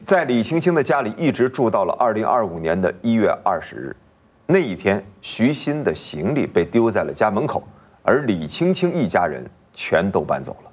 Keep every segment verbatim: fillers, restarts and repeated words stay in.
在李青青的家里一直住到了二零二五年的一月二十日。那一天，徐鑫的行李被丢在了家门口，而李青青一家人全都搬走了。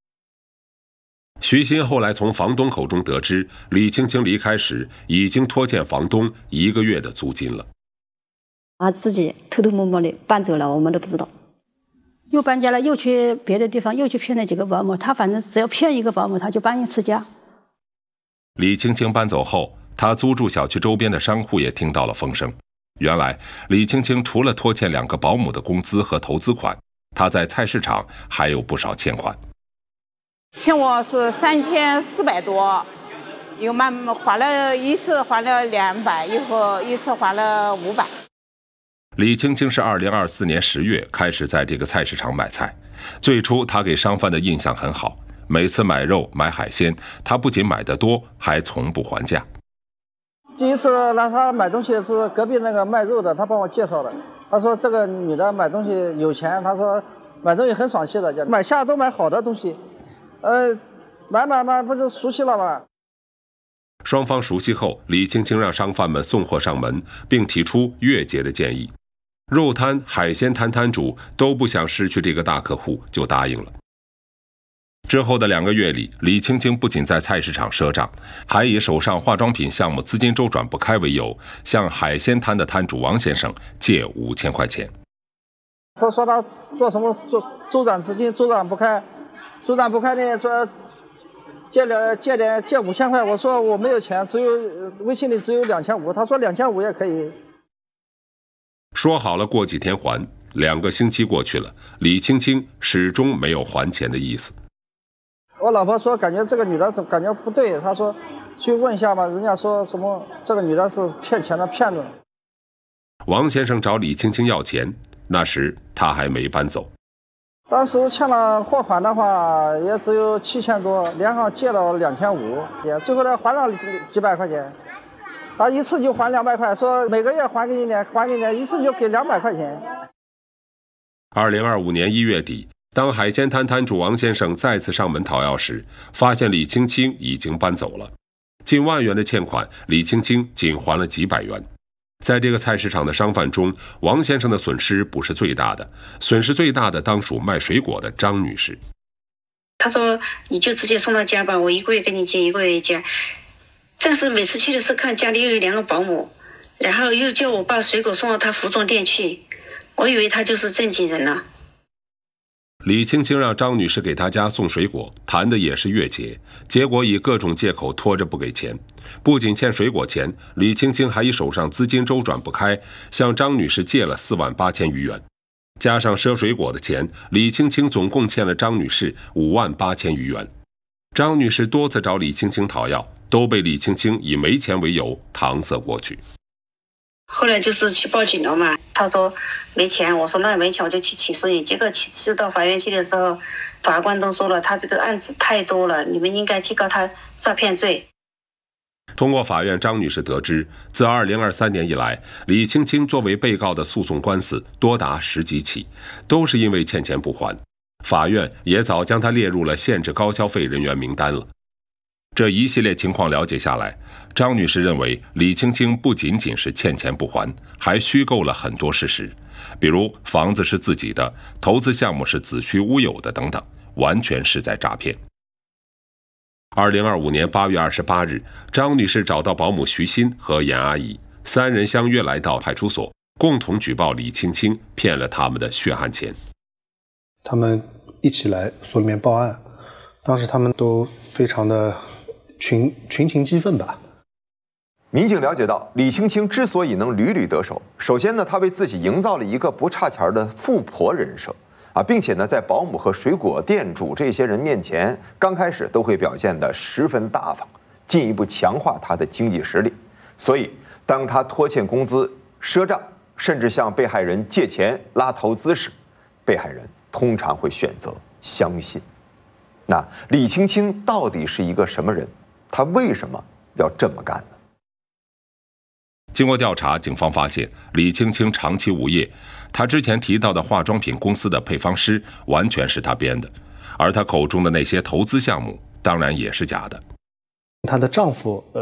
徐鑫后来从房东口中得知，李青青离开时已经拖欠房东一个月的租金了。 他自己偷偷摸摸的搬走了，我们都不知道。 又搬家了，又去别的地方，又去骗了几个保姆。他反正只要骗一个保姆，他就搬一次家。 李青青搬走后，他租住小区周边的商户也听到了风声。原来，李青青除了拖欠两个保姆的工资和投资款，她在菜市场还有不少欠款。 欠我是三千四百多，又慢还了一次还了两百，以后一次还了五百。 李青青是二零二四年十月开始在这个菜市场买菜。最初，她给商贩的印象很好，每次买肉买海鲜，她不仅买得多，还从不还价。 第一次让他买东西是隔壁那个卖肉的，他帮我介绍的。他说这个女的买东西有钱，他说买东西很爽气的，买下都买好的东西，呃，买买买不是熟悉了吗？ 双方熟悉后，李青青让商贩们送货上门，并提出月结的建议。肉摊、海鲜摊摊主都不想失去这个大客户，就答应了。之后的两个月里，李青青不仅在菜市场赊账，还以手上化妆品项目资金周转不开为由，向海鲜摊的摊主王先生借五千块钱。 他说他做什么周周转资金周转不开，周转不开呢，说借了借点借五千块，我说我没有钱，只有微信里只有两千五，他说两千五也可以。 说好了过几天还，两个星期过去了，李青青始终没有还钱的意思。 我老婆说感觉这个女的总感觉不对，她说去问一下吧，人家说什么这个女的是骗钱的骗子。 王先生找李青青要钱，那时他还没搬走。 当时欠了货款的话也只有七千多，连上借了两千五，也最后呢还了几几百块钱。他一次就还两百块，说每个月还给你点，还给你一次就给两百块钱。 二零二五年一月底，当海鲜摊摊主王先生再次上门讨要时，发现李青青已经搬走了。近万元的欠款，李青青仅还了几百元。在这个菜市场的商贩中，王先生的损失不是最大的，损失最大的当属卖水果的张女士。 他说你就直接送到家吧，我一个月给你结，一个月结。但是每次去的时候看家里又有两个保姆，然后又叫我把水果送到他服装店去，我以为他就是正经人了。 李青青让张女士给她家送水果，谈的也是月结，结果以各种借口拖着不给钱。不仅欠水果钱，李青青还以手上资金周转不开，向张女士借了四万八千余元。加上赊水果的钱，李青青总共欠了张女士五万八千余元。张女士多次找李青青讨要，都被李青青以没钱为由搪塞过去。 后来就是去报警了嘛，他说没钱，我说那没钱我就去起诉你。结果起诉到法院去的时候，法官都说了他这个案子太多了，你们应该去告他诈骗罪。 通过法院，张女士得知，自二零二三年以来，李青青作为被告的诉讼官司多达十几起，都是因为欠钱不还。法院也早将她列入了限制高消费人员名单了。这一系列情况了解下来，张女士认为李青青不仅仅是欠钱不还，还虚构了很多事实，比如房子是自己的，投资项目是子虚乌有的等等，完全是在诈骗。二零二五年八月二十八日，张女士找到保姆徐鑫和严阿姨，三人相约来到派出所，共同举报李青青骗了他们的血汗钱。 他们一起来所里面报案，当时他们都非常的群群情激愤吧。 民警了解到，李青青之所以能屡屡得手，首先呢，她为自己营造了一个不差钱的富婆人设啊，并且呢，在保姆和水果店主这些人面前，刚开始都会表现得十分大方，进一步强化她的经济实力。所以，当她拖欠工资、赊账，甚至向被害人借钱拉投资时，被害人通常会选择相信。那李青青到底是一个什么人？她为什么要这么干呢？ 经过调查，警方发现李青青长期无业，她之前提到的化妆品公司的配方师完全是她编的，而她口中的那些投资项目当然也是假的。 她的丈夫呃